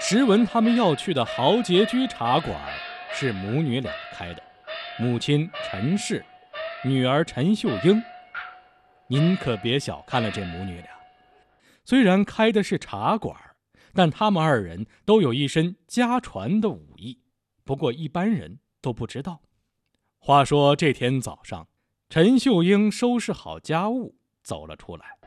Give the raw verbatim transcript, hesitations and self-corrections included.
实闻他们要去的豪杰居茶馆是母女俩开的，母亲陈氏，女儿陈秀英。您可别小看了这母女俩，虽然开的是茶馆，但他们二人都有一身家传的武艺，不过一般人都不知道。话说这天早上，陈秀英收拾好家务走了出来，